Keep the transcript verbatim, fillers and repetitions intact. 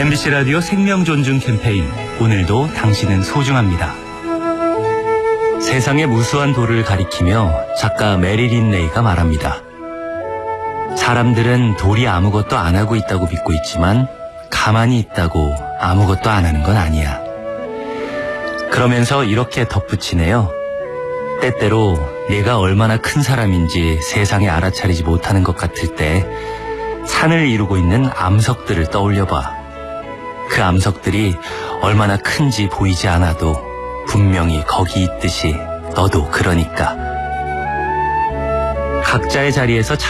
엠비씨 라디오 생명존중 캠페인, 오늘도 당신은 소중합니다. 세상의 무수한 도를 가리키며 작가 메릴린 레이가 말합니다. 사람들은 돌이 아무것도 안 하고 있다고 믿고 있지만 가만히 있다고 아무것도 안 하는 건 아니야. 그러면서 이렇게 덧붙이네요. 때때로 내가 얼마나 큰 사람인지 세상에 알아차리지 못하는 것 같을 때 산을 이루고 있는 암석들을 떠올려봐. 그 암석들이 얼마나 큰지 보이지 않아도 분명히 거기 있듯이 너도 그러니까. 각자의 자리에서